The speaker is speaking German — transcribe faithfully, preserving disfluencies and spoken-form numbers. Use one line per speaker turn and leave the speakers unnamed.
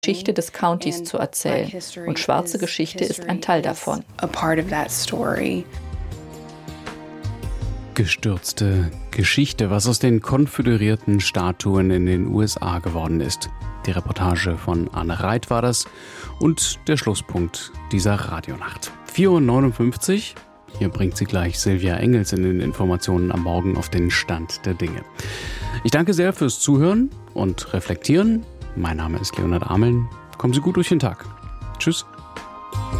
Geschichte des Countys zu erzählen. Und schwarze Geschichte ist ein Teil davon.
Gestürzte Geschichte, was aus den konföderierten Statuen in den U S A geworden ist. Die Reportage von Anne Reit war das und der Schlusspunkt dieser Radionacht. vier Uhr neunundfünfzig. Hier bringt sie gleich Silvia Engels in den Informationen am Morgen auf den Stand der Dinge. Ich danke sehr fürs Zuhören und Reflektieren. Mein Name ist Leonhard Ameln. Kommen Sie gut durch den Tag. Tschüss.